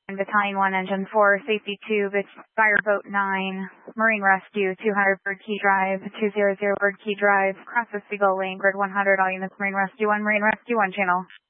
Battalion 1, Engine 4, Safety Tube, it's Fireboat 9, Marine Rescue, 200 Bird Key Drive, 200 Bird Key Drive, cross the Seagull Lane, grid 100, all units, Marine Rescue 1 channel.